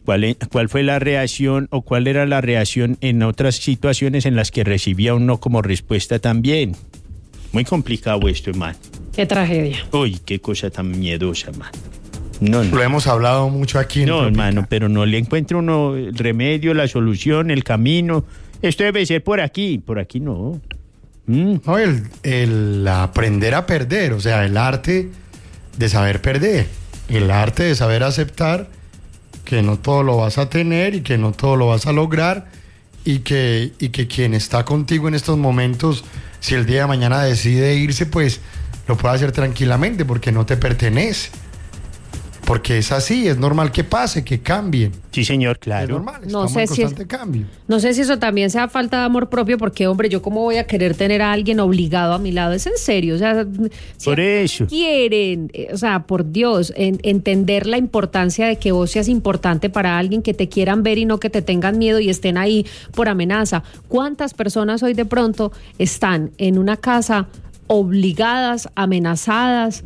¿Cuál fue la reacción o cuál era la reacción en otras situaciones en las que recibía un no como respuesta también? Muy complicado esto, hermano. Qué tragedia. Uy, qué cosa tan miedosa, hermano. No. Lo hemos hablado mucho aquí. No, hermano, pero no le encuentra uno el remedio, la solución, el camino. Esto debe ser por aquí no. No, el aprender a perder, o sea, el arte de saber perder, el arte de saber aceptar que no todo lo vas a tener y que no todo lo vas a lograr y que quien está contigo en estos momentos, si el día de mañana decide irse, pues lo puede hacer tranquilamente porque no te pertenece. Porque es así, es normal que pase, que cambien. Sí, señor, claro. Es normal, estamos en constante cambio. No sé si eso también sea falta de amor propio, porque, hombre, yo cómo voy a querer tener a alguien obligado a mi lado. Es en serio, o sea, si por eso quieren, o sea, por Dios, entender la importancia de que vos seas importante para alguien, que te quieran ver y no que te tengan miedo y estén ahí por amenaza. ¿Cuántas personas hoy de pronto están en una casa obligadas, amenazadas,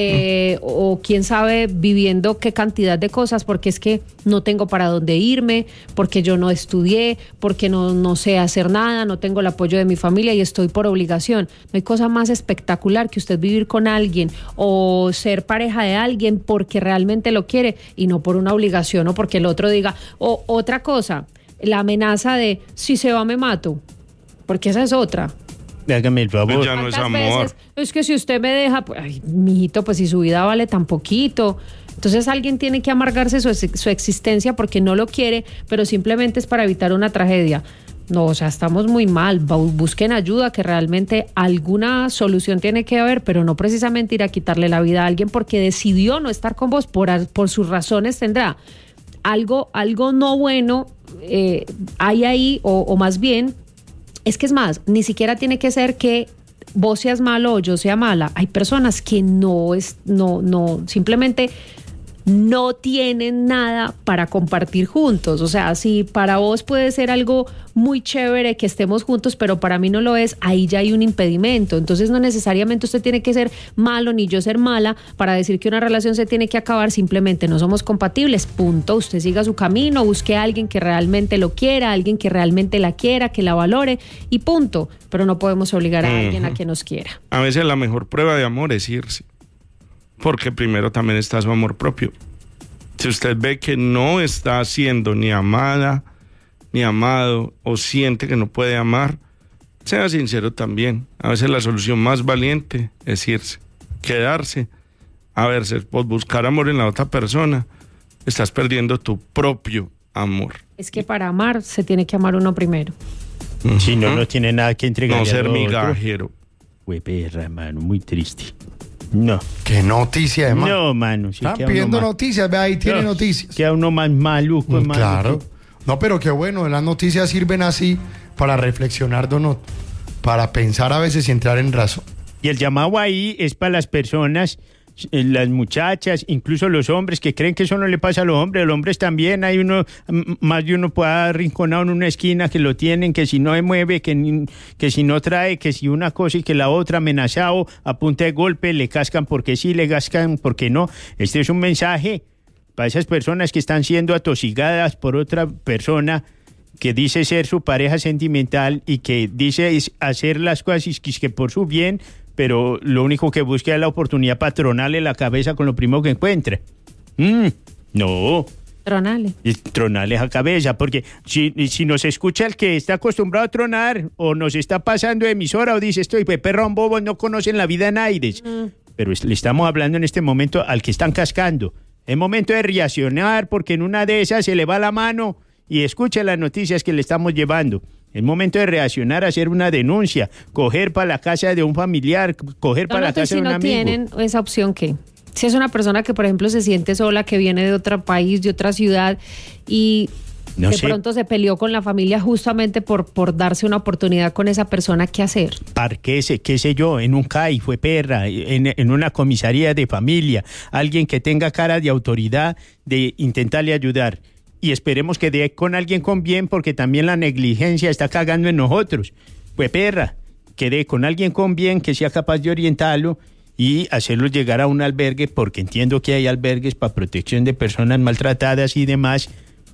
o quién sabe, viviendo qué cantidad de cosas, porque es que no tengo para dónde irme, porque yo no estudié, porque no sé hacer nada, no tengo el apoyo de mi familia y estoy por obligación? No hay cosa más espectacular que usted vivir con alguien o ser pareja de alguien porque realmente lo quiere y no por una obligación o porque el otro diga. O otra cosa, la amenaza de si se va me mato, porque esa es otra. Hágame el favor. Ya no es amor. Veces, es que si usted me deja, pues, ay, mijito, pues si su vida vale tan poquito. Entonces alguien tiene que amargarse su existencia porque no lo quiere, pero simplemente es para evitar una tragedia. No, o sea, estamos muy mal. Busquen ayuda, que realmente alguna solución tiene que haber, pero no precisamente ir a quitarle la vida a alguien porque decidió no estar con vos, por sus razones tendrá. Algo no bueno hay ahí, o más bien, es que es más, ni siquiera tiene que ser que vos seas malo o yo sea mala. Hay personas que simplemente no tienen nada para compartir juntos. O sea, si para vos puede ser algo muy chévere que estemos juntos, pero para mí no lo es, ahí ya hay un impedimento. Entonces no necesariamente usted tiene que ser malo ni yo ser mala para decir que una relación se tiene que acabar. Simplemente no somos compatibles, punto. Usted siga su camino, busque a alguien que realmente lo quiera, alguien que realmente la quiera, que la valore y punto. Pero no podemos obligar a alguien a que nos quiera. A veces la mejor prueba de amor es irse, porque primero también está su amor propio. Si usted ve que no está siendo ni amada, ni amado, o siente que no puede amar, sea sincero también. A veces la solución más valiente es irse, quedarse, a verse, por buscar amor en la otra persona. Estás perdiendo tu propio amor. Es que para amar se tiene que amar uno primero. Si no tiene nada que entregar. No ser migajero. Güey, perra, mano, muy triste. No. Qué noticia, hermano. No, mano. Sí, están pidiendo noticias, ve ahí tiene noticias. Queda uno más maluco, hermano. Claro. No, pero qué bueno, las noticias sirven así para reflexionar, para pensar a veces y entrar en razón. Y el llamado ahí es para las personas, las muchachas, incluso los hombres que creen que eso no le pasa a los hombres. Los hombres también, hay uno, más de uno puede arrinconado en una esquina que lo tienen, que si no se mueve, que si no trae, que si una cosa y que la otra, amenazado a punta de golpe, le cascan porque sí, le cascan porque no. Este es un mensaje para esas personas que están siendo atosigadas por otra persona que dice ser su pareja sentimental y que dice hacer las cosas y que por su bien, pero lo único que busca es la oportunidad para tronarle la cabeza con lo primero que encuentre. No. Tronarle la cabeza, porque si nos escucha el que está acostumbrado a tronar, o nos está pasando de emisora, o dice, estoy perrón bobo, no conocen la vida en aires. Pero le estamos hablando en este momento al que están cascando. Es momento de reaccionar, porque en una de esas se le va la mano y escucha las noticias que le estamos llevando. Es momento de reaccionar, hacer una denuncia, coger para la casa de un familiar, coger para la casa de un amigo. Si no tienen esa opción, ¿qué? Si es una persona que, por ejemplo, se siente sola, que viene de otro país, de otra ciudad y pronto se peleó con la familia justamente por darse una oportunidad con esa persona, ¿qué hacer? Parquese, qué sé yo, en un CAI, fue perra, en una comisaría de familia, alguien que tenga cara de autoridad de intentarle ayudar. Y esperemos que dé con alguien con bien, porque también la negligencia está cagando en nosotros. Pues perra, que dé con alguien con bien, que sea capaz de orientarlo y hacerlo llegar a un albergue, porque entiendo que hay albergues para protección de personas maltratadas y demás,